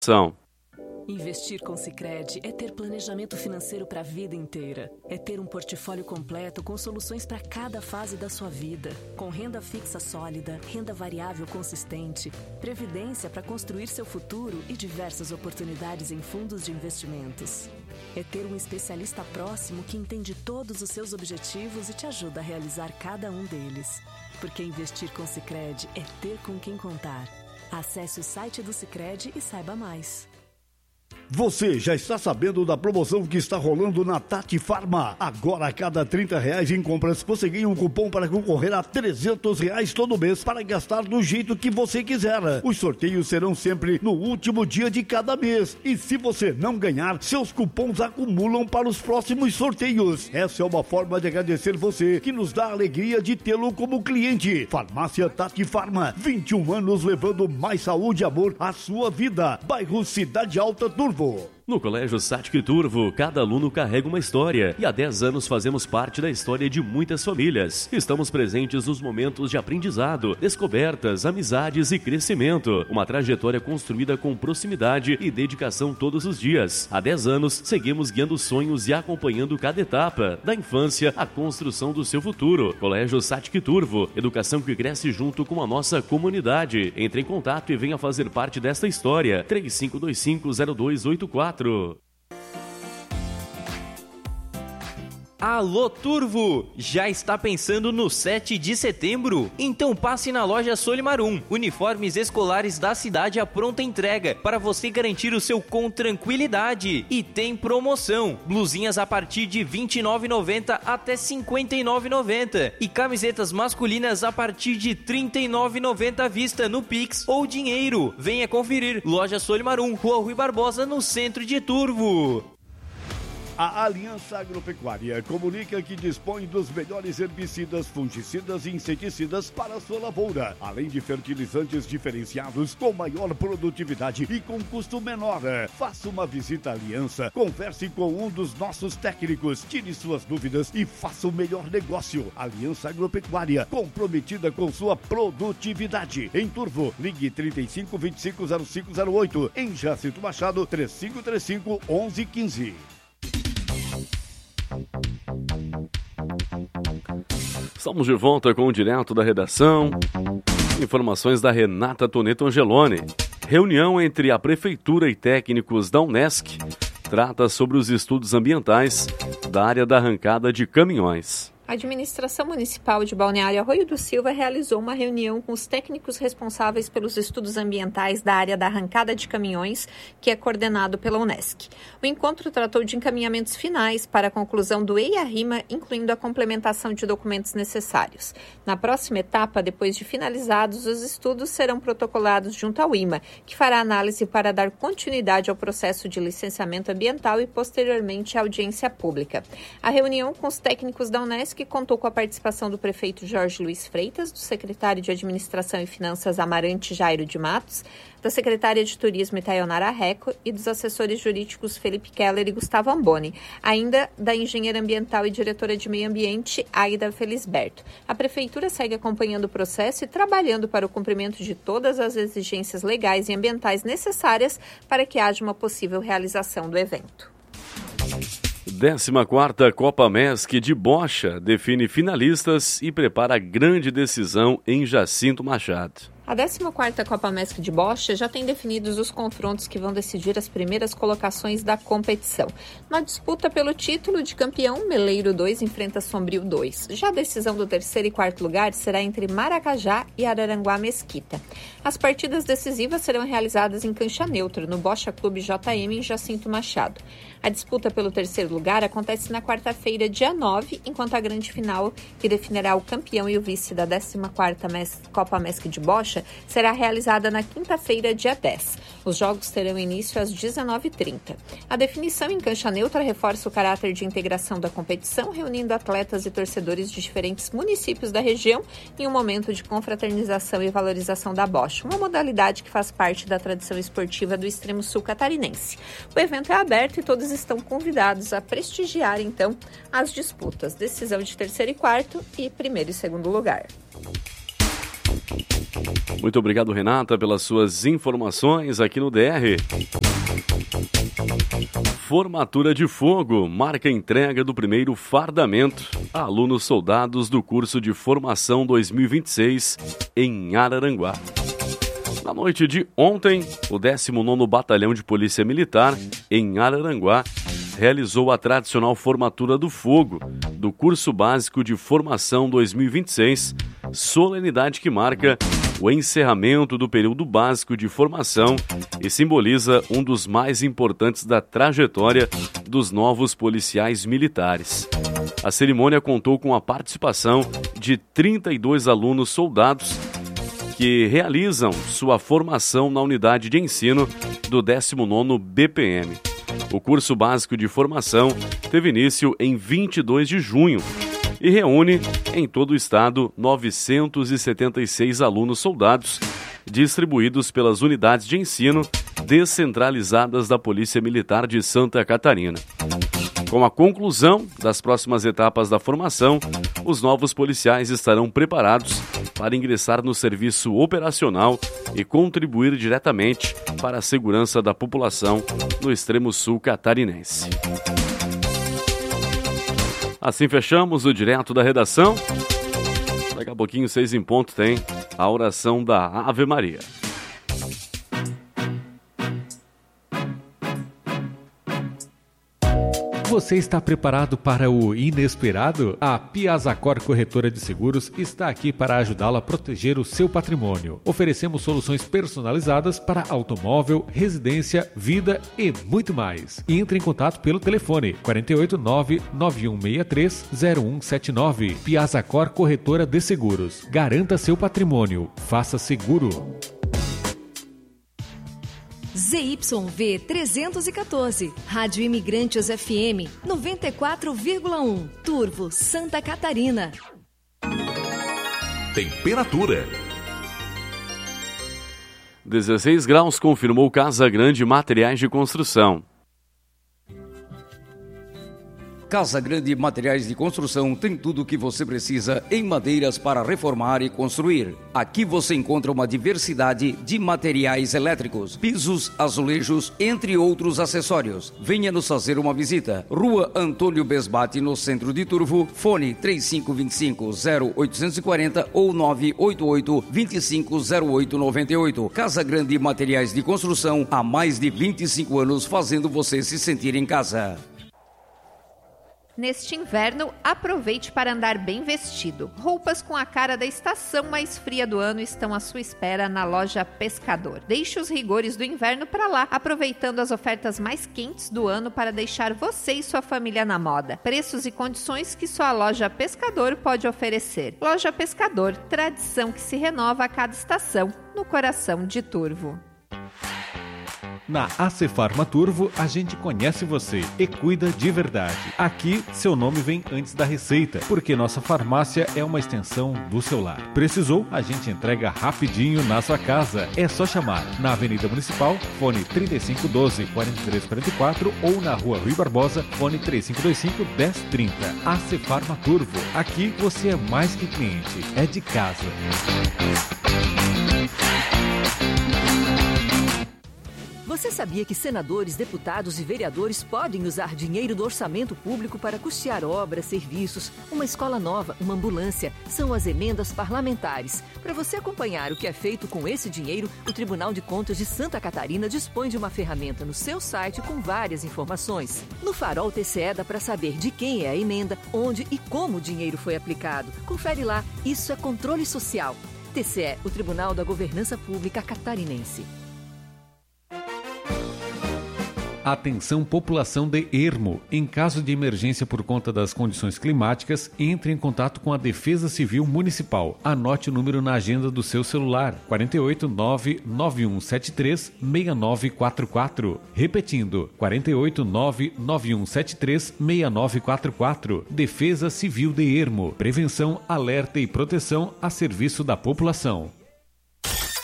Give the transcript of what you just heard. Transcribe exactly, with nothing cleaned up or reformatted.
São. Investir com Sicredi é ter planejamento financeiro para a vida inteira. É ter um portfólio completo com soluções para cada fase da sua vida. Com renda fixa sólida, renda variável consistente, previdência para construir seu futuro e diversas oportunidades em fundos de investimentos. É ter um especialista próximo que entende todos os seus objetivos e te ajuda a realizar cada um deles. Porque investir com Sicredi é ter com quem contar. Acesse o site do Sicredi e saiba mais. Você já está sabendo da promoção que está rolando na Tati Farma? Agora, a cada trinta reais em compras, você ganha um cupom para concorrer a trezentos reais todo mês para gastar do jeito que você quiser. Os sorteios serão sempre no último dia de cada mês. E se você não ganhar, seus cupons acumulam para os próximos sorteios. Essa é uma forma de agradecer você, que nos dá a alegria de tê-lo como cliente. Farmácia Tati Farma, vinte e um anos levando mais saúde e amor à sua vida. Bairro Cidade Alta, Turvo. No Colégio Satic Turvo, cada aluno carrega uma história e há dez anos fazemos parte da história de muitas famílias. Estamos presentes nos momentos de aprendizado, descobertas, amizades e crescimento. Uma trajetória construída com proximidade e dedicação todos os dias. Há dez anos, seguimos guiando sonhos e acompanhando cada etapa, da infância à construção do seu futuro. Colégio Satic Turvo, educação que cresce junto com a nossa comunidade. Entre em contato e venha fazer parte desta história. três cinco dois cinco zero dois oito quatro. Alô Turvo, já está pensando no sete de setembro? Então passe na loja Solimarum, uniformes escolares da cidade à pronta entrega, para você garantir o seu com tranquilidade. E tem promoção, blusinhas a partir de vinte e nove reais e noventa centavos até cinquenta e nove reais e noventa centavos e camisetas masculinas a partir de trinta e nove reais e noventa centavos à vista no Pix ou dinheiro. Venha conferir, loja Solimarum, Rua Rui Barbosa, no centro de Turvo. A Aliança Agropecuária comunica que dispõe dos melhores herbicidas, fungicidas e inseticidas para a sua lavoura, além de fertilizantes diferenciados com maior produtividade e com custo menor. Faça uma visita à Aliança, converse com um dos nossos técnicos, tire suas dúvidas e faça o melhor negócio. Aliança Agropecuária, comprometida com sua produtividade. Em Turvo, ligue trinta e cinco, vinte e cinco, zero cinco zero oito. Em Jacinto Machado, trinta e cinco trinta e cinco, onze quinze. Estamos de volta com o Direto da Redação. Informações da Renata Toneto Angeloni. Reunião entre a Prefeitura e técnicos da Unesc trata sobre os estudos ambientais da área da arrancada de caminhões. A Administração Municipal de Balneário Arroio do Silva realizou uma reunião com os técnicos responsáveis pelos estudos ambientais da área da arrancada de caminhões, que é coordenado pela Unesc. O encontro tratou de encaminhamentos finais para a conclusão do E I A-RIMA, incluindo a complementação de documentos necessários. Na próxima etapa, depois de finalizados, os estudos serão protocolados junto ao I M A, que fará análise para dar continuidade ao processo de licenciamento ambiental e, posteriormente, à audiência pública. A reunião com os técnicos da Unesc que contou com a participação do prefeito Jorge Luiz Freitas, do secretário de Administração e Finanças Amarante Jairo de Matos, da secretária de Turismo Itaionara Reco e dos assessores jurídicos Felipe Keller e Gustavo Amboni, ainda da engenheira ambiental e diretora de meio ambiente Aida Felisberto. A prefeitura segue acompanhando o processo e trabalhando para o cumprimento de todas as exigências legais e ambientais necessárias para que haja uma possível realização do evento. décima quarta Copa Mesc de Bocha define finalistas e prepara grande decisão em Jacinto Machado. A décima quarta Copa Mesc de Bocha já tem definidos os confrontos que vão decidir as primeiras colocações da competição. Na disputa pelo título de campeão, Meleiro dois enfrenta Sombrio dois. Já a decisão do terceiro e quarto lugar será entre Maracajá e Araranguá Mesquita. As partidas decisivas serão realizadas em cancha neutra, no Bocha Clube J M em Jacinto Machado. A disputa pelo terceiro lugar acontece na quarta-feira, dia nove, enquanto a grande final, que definirá o campeão e o vice da décima quarta Copa Mesc de Bocha, será realizada na quinta-feira, dia dez. Os jogos terão início às dezenove e trinta. A definição em cancha neutra reforça o caráter de integração da competição, reunindo atletas e torcedores de diferentes municípios da região em um momento de confraternização e valorização da bocha, uma modalidade que faz parte da tradição esportiva do extremo sul catarinense. O evento é aberto e todos estão convidados a prestigiar, então, as disputas, decisão de terceiro e quarto e primeiro e segundo lugar. Muito obrigado, Renata, pelas suas informações aqui no D R. Formatura de Fogo marca a entrega do primeiro fardamento a alunos soldados do curso de formação dois mil e vinte e seis em Araranguá. Na noite de ontem, o décimo nono Batalhão de Polícia Militar, em Araranguá, realizou a tradicional formatura do fogo do curso básico de formação dois mil e vinte e seis, solenidade que marca o encerramento do período básico de formação e simboliza um dos mais importantes da trajetória dos novos policiais militares. A cerimônia contou com a participação de trinta e dois alunos soldados que realizam sua formação na unidade de ensino do décimo nono B P M. O curso básico de formação teve início em vinte e dois de junho e reúne em todo o estado novecentos e setenta e seis alunos soldados distribuídos pelas unidades de ensino descentralizadas da Polícia Militar de Santa Catarina. Com a conclusão das próximas etapas da formação, os novos policiais estarão preparados para ingressar no serviço operacional e contribuir diretamente para a segurança da população no extremo sul catarinense. Assim fechamos o Direto da Redação. Daqui a pouquinho, seis em ponto, tem a oração da Ave Maria. Você está preparado para o inesperado? A Piazacor Corretora de Seguros está aqui para ajudá-la a proteger o seu patrimônio. Oferecemos soluções personalizadas para automóvel, residência, vida e muito mais. Entre em contato pelo telefone quatro oito nove, nove um seis três, zero um sete nove. Piazacor Corretora de Seguros. Garanta seu patrimônio. Faça seguro. Z Y V trezentos e quatorze, Rádio Imigrantes F M noventa e quatro vírgula um, Turvo, Santa Catarina. Temperatura. dezesseis graus, confirmou Casa Grande Materiais de Construção. Casa Grande Materiais de Construção tem tudo o que você precisa em madeiras para reformar e construir. Aqui você encontra uma diversidade de materiais elétricos, pisos, azulejos, entre outros acessórios. Venha nos fazer uma visita. Rua Antônio Besbate, no centro de Turvo. Fone três cinco dois cinco, zero oito quatro zero ou nove oito oito, dois cinco zero oito nove oito. Casa Grande Materiais de Construção, há mais de vinte e cinco anos fazendo você se sentir em casa. Neste inverno, aproveite para andar bem vestido. Roupas com a cara da estação mais fria do ano estão à sua espera na loja Pescador. Deixe os rigores do inverno para lá, aproveitando as ofertas mais quentes do ano para deixar você e sua família na moda. Preços e condições que só a loja Pescador pode oferecer. Loja Pescador, tradição que se renova a cada estação, no coração de Turvo. Na Acefarma Turvo, a gente conhece você e cuida de verdade. Aqui, seu nome vem antes da receita, porque nossa farmácia é uma extensão do seu lar. Precisou? A gente entrega rapidinho na sua casa. É só chamar na Avenida Municipal, fone trinta e cinco doze, quarenta e três quarenta e quatro ou na Rua Rui Barbosa, fone três cinco dois cinco, dez trinta. Acefarma Turvo. Aqui você é mais que cliente, é de casa. Você sabia que senadores, deputados e vereadores podem usar dinheiro do orçamento público para custear obras, serviços, uma escola nova, uma ambulância? São as emendas parlamentares. Para você acompanhar o que é feito com esse dinheiro, o Tribunal de Contas de Santa Catarina dispõe de uma ferramenta no seu site com várias informações. No Farol T C E dá para saber de quem é a emenda, onde e como o dinheiro foi aplicado. Confere lá, isso é controle social. T C E, o Tribunal da Governança Pública Catarinense. Atenção população de Ermo. Em caso de emergência por conta das condições climáticas, entre em contato com a Defesa Civil Municipal. Anote o número na agenda do seu celular, quatro oito nove, nove um sete três, seis nove quatro quatro. Repetindo, quatro oito nove, nove um sete três, seis nove quatro quatro. Defesa Civil de Ermo. Prevenção, alerta e proteção a serviço da população.